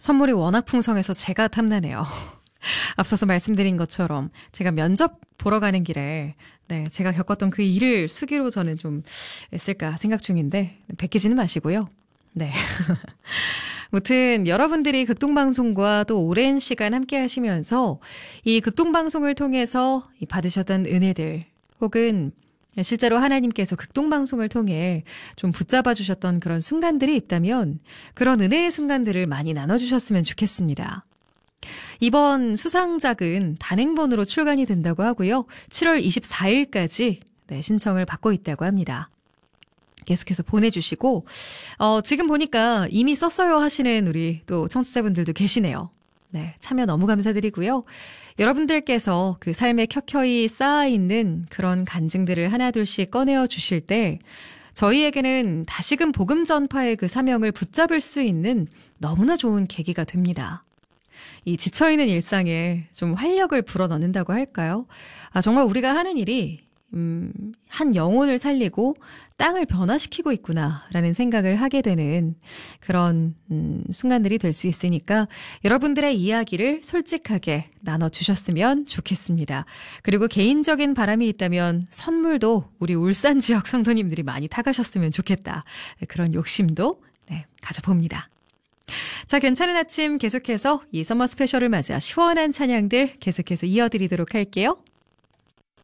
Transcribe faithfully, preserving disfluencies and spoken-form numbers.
선물이 워낙 풍성해서 제가 탐나네요. 앞서서 말씀드린 것처럼 제가 면접 보러 가는 길에 네, 제가 겪었던 그 일을 수기로 저는 좀 했을까 생각 중인데 베끼지는 마시고요. 네. 무튼 여러분들이 극동방송과 또 오랜 시간 함께 하시면서 이 극동방송을 통해서 받으셨던 은혜들 혹은 실제로 하나님께서 극동방송을 통해 좀 붙잡아 주셨던 그런 순간들이 있다면 그런 은혜의 순간들을 많이 나눠주셨으면 좋겠습니다. 이번 수상작은 단행본으로 출간이 된다고 하고요. 칠월 이십사일까지 네, 신청을 받고 있다고 합니다. 계속해서 보내주시고 어, 지금 보니까 이미 썼어요 하시는 우리 또 청취자분들도 계시네요. 네, 참여 너무 감사드리고요. 여러분들께서 그 삶에 켜켜이 쌓아있는 그런 간증들을 하나둘씩 꺼내어 주실 때 저희에게는 다시금 복음 전파의 그 사명을 붙잡을 수 있는 너무나 좋은 계기가 됩니다. 이 지쳐있는 일상에 좀 활력을 불어넣는다고 할까요? 아, 정말 우리가 하는 일이 음, 한 영혼을 살리고 땅을 변화시키고 있구나라는 생각을 하게 되는 그런 음, 순간들이 될 수 있으니까 여러분들의 이야기를 솔직하게 나눠주셨으면 좋겠습니다. 그리고 개인적인 바람이 있다면 선물도 우리 울산 지역 성도님들이 많이 타가셨으면 좋겠다. 그런 욕심도 네, 가져봅니다. 자, 괜찮은 아침 계속해서 이 서머 스페셜을 맞아 시원한 찬양들 계속해서 이어드리도록 할게요.